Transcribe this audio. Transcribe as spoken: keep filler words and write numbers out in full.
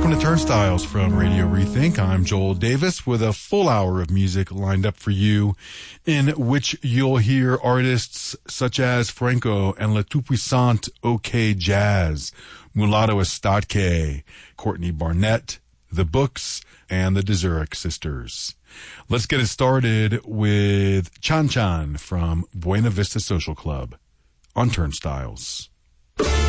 Welcome to Turnstiles from Radio Rethink. I'm Joel Davis with a full hour of music lined up for you, in which you'll hear artists such as Franco and La Tout-Puissante OK Jazz, Mulatto Estatke, Courtney Barnett, The Books, and the Dezurek Sisters. Let's get it started with Chan Chan from Buena Vista Social Club on Turnstiles.